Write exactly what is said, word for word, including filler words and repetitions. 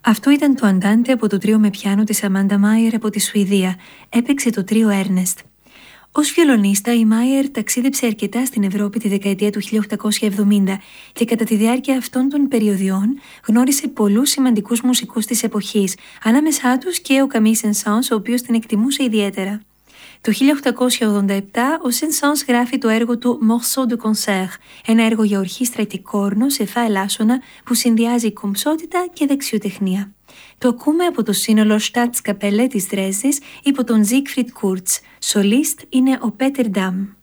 Αυτό ήταν το Αντάντε από το τρίο με πιάνο της Αμάντα Μάιερ από τη Σουηδία. Έπαιξε το τρίο Έρνεστ. Ως βιολονίστα, η Μάιερ ταξίδεψε αρκετά στην Ευρώπη τη δεκαετία του χίλια οκτακόσια εβδομήντα και κατά τη διάρκεια αυτών των περιοδιών γνώρισε πολλούς σημαντικούς μουσικούς της εποχής, ανάμεσά τους και ο Καμί Σεν-Σανς, ο οποίος την εκτιμούσε ιδιαίτερα. Το χίλια οκτακόσια ογδόντα επτά ο Σεν-Σανς γράφει το έργο του Morceau de Concert, ένα έργο για ορχήστρα και κόρνο σε φά ελάσσονα που συνδυάζει κομψότητα και δεξιοτεχνία. Το ακούμε από το σύνολο Staatskapelle της Δρέσδης υπό τον Siegfried Kurz. Σολίστ είναι ο Πέτερ Ντάμ.